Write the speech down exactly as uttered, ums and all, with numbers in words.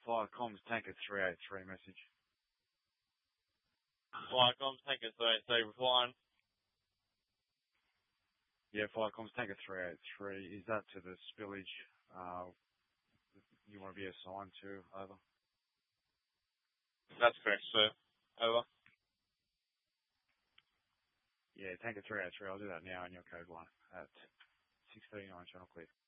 Fire comms tanker three eight three message. Fire comms tanker three eight three replying. Yeah, fire comms tanker three eight three. Is that to the spillage uh, you want to be assigned to? Over. That's correct, sir. Over. Yeah, tanker three eight three. I'll do that now in your code one at six thirty-nine channel clear.